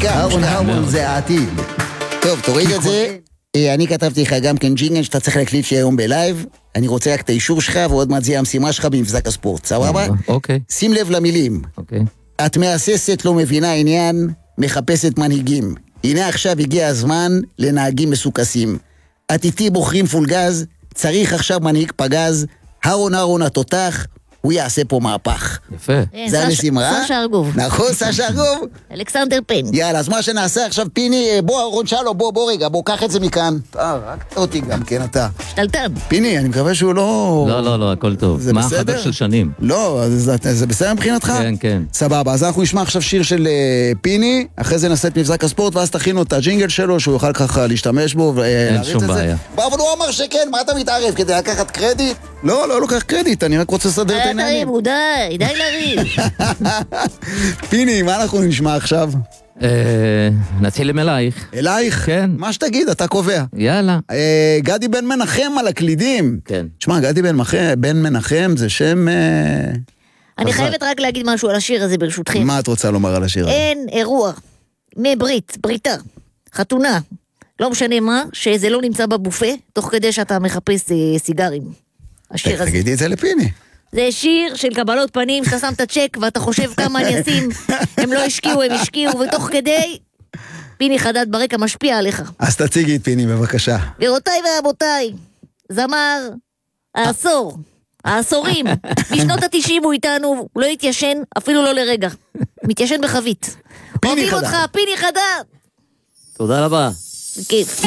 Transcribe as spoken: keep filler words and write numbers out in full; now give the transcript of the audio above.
אהרון אהרון זה העתיד. טוב, תוריד את זה. אני כתבתי לך גם כן ג'ינגל שאתה צריך להקליט לי היום בלייב. אני רוצה רק את האישור שלך, ועוד מעט זה המשימה שלך במבזק הספורט, סבבה? אוקיי. שים לב למילים. אוקיי. את מהססת, לא מבינה עניין, מחפשת מנהיגים. הנה עכשיו הגיע הזמן לנהגים מסוכסים. את איתי בוחרים פול גז, צריך עכשיו מנהיג פגז, אהרון אהרון התותח, הוא יעשה פה מהפך. יפה. זה המשימה. סשה ארגוב. נכון, סשה ארגוב. אלכסנדר פן. יאללה, אז מה שנעשה עכשיו, פיני, בוא, אהרון שלו, בוא, בוא רגע, בוא, קח את זה מכאן. אה, רק אותי גם, כן, אתה. שתלטן. פיני, אני מקווה שהוא לא... לא, לא, לא, הכל טוב. זה מה, בסדר? חבר של שנים. לא, זה, זה בסדר מבחינתך? כן, כן. סבבה, אז אנחנו נשמע עכשיו שיר של uh, פיני, אחרי זה נעשה את מבזק הספורט, ואז תכינו את הג'ינגל שלו, שהוא יוכל ככה להשתמש בו ולהריץ שום את זה. בעיה. בוא, אבל הוא אמר שכן, מה אתה מתערב? כדי לקחת קרדיט? לא, לא לוקח קרדיט, אני רק רוצה לסדר את די העניינים. תריבו, די, די לריב. פיני, מה אנחנו נשמע עכשיו? אה, נתחיל עם אלייך. אלייך? כן. מה שתגיד, אתה קובע. יאללה. אה, גדי בן מנחם על הקלידים. כן. תשמע, גדי בן מנחם, בן מנחם זה שם... אה, אני חזק. חייבת רק להגיד משהו על השיר הזה ברשותכם. מה את רוצה לומר על השיר הזה? אין אירוע, מברית, בריתה, חתונה, לא משנה מה, שזה לא נמצא בבופה, תוך כדי שאתה מחפש אה, סיגרים. השיר הזה. תגידי את זה לפיני. זה שיר של קבלות פנים, שאתה שם את הצ'ק ואתה חושב כמה אני אשים, הם לא השקיעו, הם השקיעו, ותוך כדי, פיני חדד ברקע משפיע עליך. אז תציגי את פיני בבקשה. גבירותיי ורבותיי, זמר העשור, העשורים, משנות התשעים הוא איתנו, הוא לא התיישן, אפילו לא לרגע. מתיישן בחבית. פיני אוהבים חדד. אותך, פיני חדד. תודה רבה. כיף.